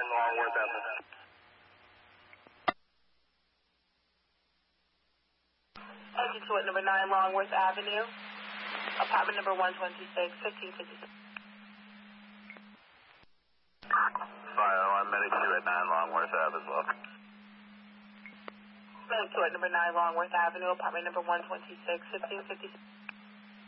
Longworth Avenue. Engine to it, number 9 Longworth Avenue, apartment number 126, 1556. Fire 192 at 9 Longworth Ave as well. Engine to it, number 9 Longworth Avenue, apartment number 126, 1556.